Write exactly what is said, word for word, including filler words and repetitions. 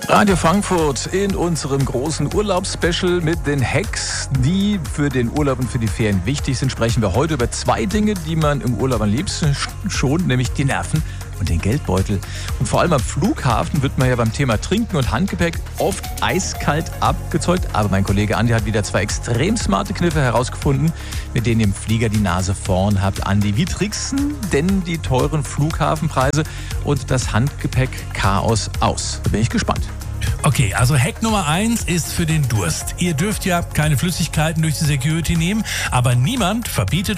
Radio Frankfurt in unserem großen Urlaubsspecial mit den Hacks, die für den Urlaub und für die Ferien wichtig sind, sprechen wir heute über zwei Dinge, die man im Urlaub am liebsten schont, nämlich die Nerven und den Geldbeutel. Und vor allem am Flughafen wird man ja beim Thema Trinken und Handgepäck oft eiskalt abgezeugt. Aber mein Kollege Andi hat wieder zwei extrem smarte Kniffe herausgefunden, mit denen ihr im Flieger die Nase vorn habt. Andi, wie tricksen denn die teuren Flughafenpreise und das Handgepäck-Chaos aus? Da bin ich gespannt. Okay, also Hack Nummer eins ist für den Durst. Ihr dürft ja keine Flüssigkeiten durch die Security nehmen, aber niemand verbietet